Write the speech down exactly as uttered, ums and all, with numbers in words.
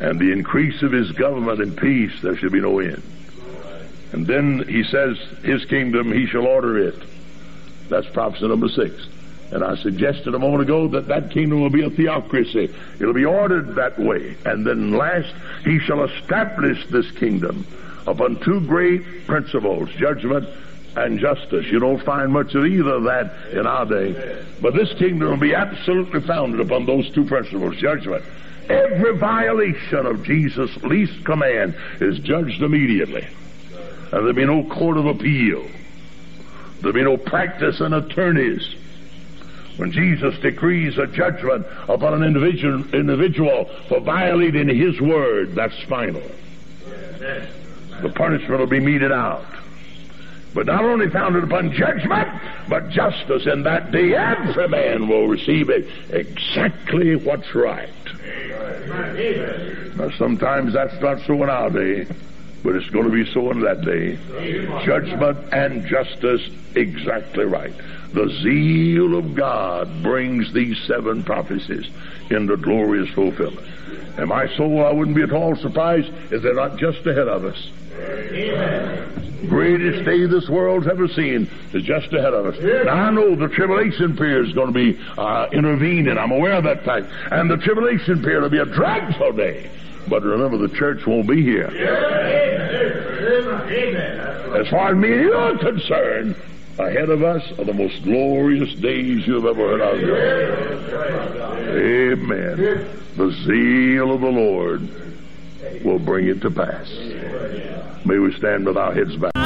and the increase of his government and peace there shall be no end. And then he says, his kingdom, he shall order it. That's prophecy number six. And I suggested a moment ago that that kingdom will be a theocracy. It'll be ordered that way. And then last, he shall establish this kingdom upon two great principles, judgment and justice. You don't find much of either of that in our day. But this kingdom will be absolutely founded upon those two principles, judgment. Every violation of Jesus' least command is judged immediately. And there'll be no court of appeal. There'll be no practice in attorneys. When Jesus decrees a judgment upon an individual, individual for violating his word, that's final. The punishment will be meted out. But not only founded upon judgment, but justice. In that day, every man will receive it exactly what's right. Now, sometimes that's not so in our day, but it's going to be so in that day. Judgment and justice exactly right. The zeal of God brings these seven prophecies into glorious fulfillment. And my soul, I wouldn't be at all surprised if they're not just ahead of us. Amen. Greatest day this world's ever seen is just ahead of us. Now, I know the tribulation period is going to be uh, intervening. I'm aware of that fact. And the tribulation period will be a dreadful day. But remember, the church won't be here. As far as me and you are concerned, ahead of us are the most glorious days you've ever heard of. Amen. The zeal of the Lord will bring it to pass. May we stand with our heads back.